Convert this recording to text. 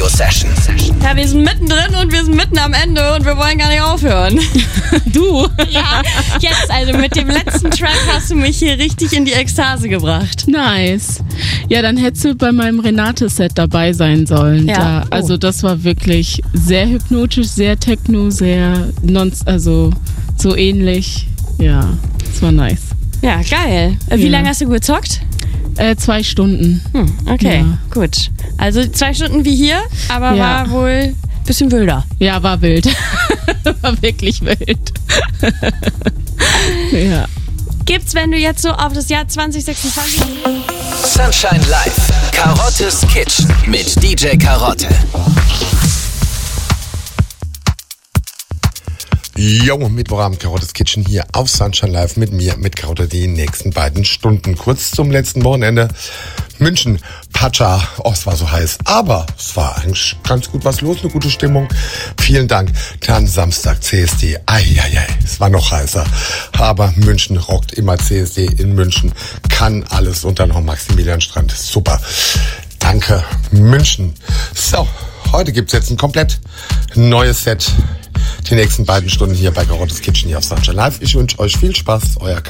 Radiosession. Ja, wir sind mittendrin und wir sind mitten am Ende und wir wollen gar nicht aufhören. Du? Ja, jetzt, also mit dem letzten Track hast du mich hier richtig in die Ekstase gebracht. Nice. Ja, dann hättest du bei meinem Renate-Set dabei sein sollen. Ja. Also das war wirklich sehr hypnotisch, sehr techno, sehr so ähnlich. Ja, das war nice. Ja, geil. Wie Ja. lange hast du gezockt? 2 Stunden. Okay, Ja. gut. Also 2 Stunden wie hier, aber Ja. war wohl ein bisschen wilder. Ja, war wild. War wirklich wild. Ja. Gibt's, wenn du jetzt so auf das Jahr 2026... Sunshine Live. Karottes Kitchen mit DJ Karotte. Jo, Mittwochabend, Karottes Kitchen hier auf Sunshine Live mit mir, mit Karotte, die nächsten beiden Stunden. Kurz zum letzten Wochenende. München, Pacha, es war so heiß, aber es war eigentlich ganz gut was los, eine gute Stimmung. Vielen Dank. Dann Samstag CSD, es war noch heißer. Aber München rockt immer, CSD in München, kann alles und dann noch Maximilianstrand, super. Danke, München. So, heute gibt's jetzt ein komplett neues Set. Die nächsten beiden Stunden hier bei Karottes Kitchen hier auf Sunshine Live. Ich wünsche euch viel Spaß, euer